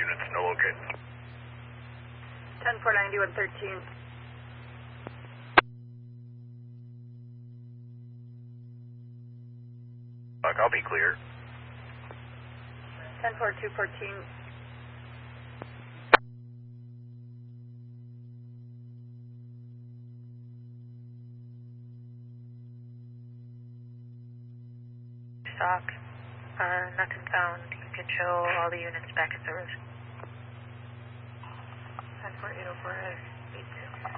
units, no locate. 10-490, 113. Copy, clear. 10-4, 214. Stock. Nothing found. You can show all the units back in service. 10-4, 804.